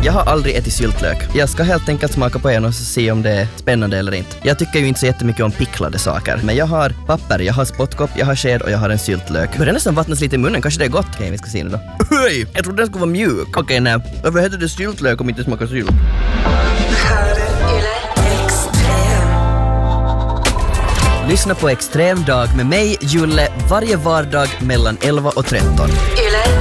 Jag har aldrig ätit syltlök. Jag ska helt enkelt smaka på en och se om det är spännande eller inte. Jag tycker ju inte så jättemycket om picklade saker. Men jag har papper, jag har spottkopp, jag har sked och jag har en syltlök. Börjar nästan vattnas lite i munnen, kanske det är gott. Okej, vi ska se nu då. Hej! Jag trodde den skulle vara mjuk. Okej, nej. Varför heter det syltlök om inte smakar sylt? Lyssna på Extrem dag med mig, Julle, varje vardag mellan 11 och 13.